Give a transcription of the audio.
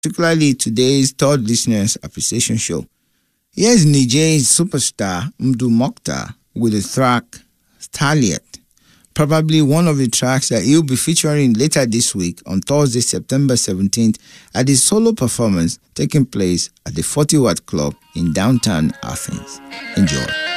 particularly today's third listeners appreciation show. Here's Nigerian superstar Mdu Mokhtar with the track Starlight, probably one of the tracks that he'll be featuring later this week on Thursday, September 17th at his solo performance taking place at the 40 Watt Club in downtown Athens. Enjoy.